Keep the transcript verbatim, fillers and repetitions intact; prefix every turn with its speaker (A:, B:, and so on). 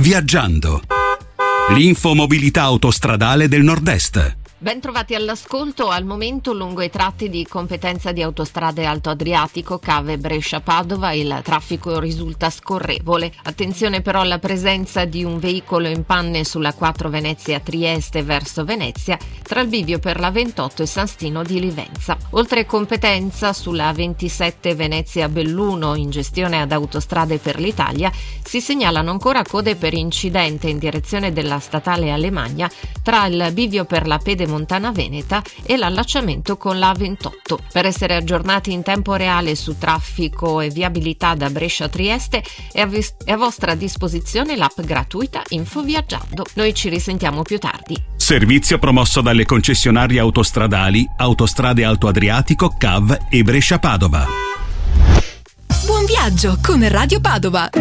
A: Viaggiando. L'infomobilità autostradale del Nord-Est.
B: Ben trovati all'ascolto. Al momento lungo i tratti di competenza di Autostrade Alto Adriatico, Cave Brescia-Padova, il traffico risulta scorrevole. Attenzione però alla presenza di un veicolo in panne sulla quattro Venezia-Trieste verso Venezia, tra il bivio per la ventotto e San Stino di Livenza. Oltre competenza sulla ventisette Venezia-Belluno, in gestione ad Autostrade per l'Italia, si segnalano ancora code per incidente in direzione della statale Alemagna tra il bivio per la Pedemontana Veneta e l'allacciamento con la A ventotto. Per essere aggiornati in tempo reale su traffico e viabilità da Brescia a Trieste è a, vis- è a vostra disposizione l'app gratuita Info Viaggiando. Noi ci risentiamo più tardi.
A: Servizio promosso dalle concessionarie autostradali Autostrade Alto Adriatico, C A V e Brescia Padova.
C: Buon viaggio con Radio Padova.